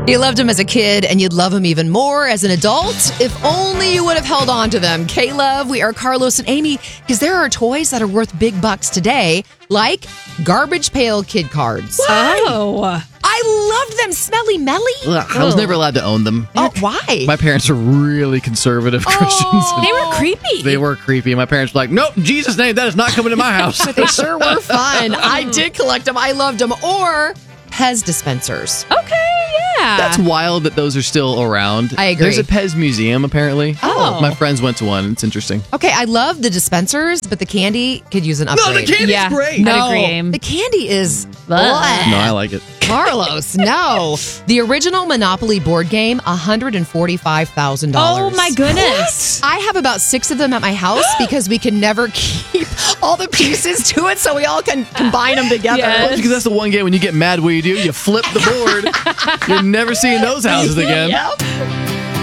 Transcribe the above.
You loved them as a kid, and you'd love them even more as an adult. If only you would have held on to them. K-Love, we are Carlos and Amy, because there are toys that are worth big bucks today, like Garbage Pail Kid Cards. Oh. I loved them. Smelly Melly. Ugh, I was never allowed to own them. Oh, why? My parents are really conservative Christians. They were creepy. They were creepy. My parents were like, nope, in Jesus' name, that is not coming to my house. They sure were fun. I did collect them. I loved them. Or Pez dispensers. Okay, yeah. That's wild that those are still around. I agree. There's a Pez museum, apparently. Oh. My friends went to one. It's interesting. Okay, I love the dispensers, but the candy could use an upgrade. yeah, great. I'd No, agree, Aim. the candy is Blah. bleh. No, I like it. Carlos, no. The original Monopoly board game, $145,000. Oh, my goodness. I have about 6 of them at my house because we can never keep all the pieces to it, so we all can combine them together. Yes. Because that's the one game when you get mad, what do? You flip the board. You're never seeing those houses again. Yep.